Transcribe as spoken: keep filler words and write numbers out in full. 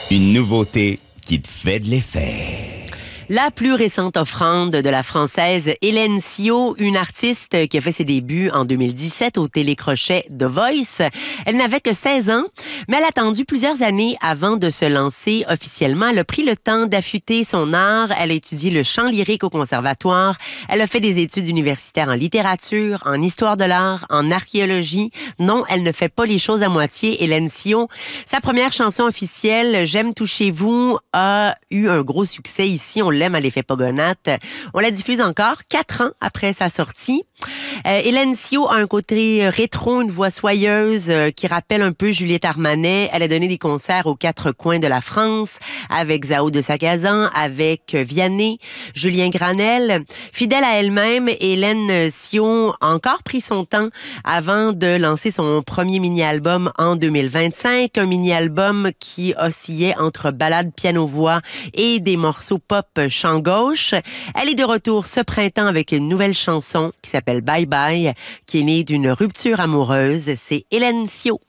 Une nouveauté qui te fait de l'effet. La plus récente offrande de la Française Hélène Sio, une artiste qui a fait ses débuts en deux mille dix-sept au télécrochet The Voice. Elle n'avait que seize ans, mais elle a attendu plusieurs années avant de se lancer officiellement. Elle a pris le temps d'affûter son art. Elle a étudié le chant lyrique au conservatoire. Elle a fait des études universitaires en littérature, en histoire de l'art, en archéologie. Non, elle ne fait pas les choses à moitié. Hélène Sio, sa première chanson officielle, J'aime toucher vous, a eu un gros succès ici. On l'aime à l'effet Pogonate. On la diffuse encore quatre ans après sa sortie. Euh, Hélène Sio a un côté rétro, une voix soyeuse euh, qui rappelle un peu Juliette Armanet. Elle a donné des concerts aux quatre coins de la France avec Zao de Sagazan, avec Vianney, Julien Granel. Fidèle à elle-même, Hélène Sio a encore pris son temps avant de lancer son premier mini-album en deux mille vingt-cinq. Un mini-album qui oscillait entre ballades piano-voix et des morceaux pop chant gauche. Elle est de retour ce printemps avec une nouvelle chanson qui s'appelle Bye Bye, qui est née d'une rupture amoureuse. C'est Hélène Sio.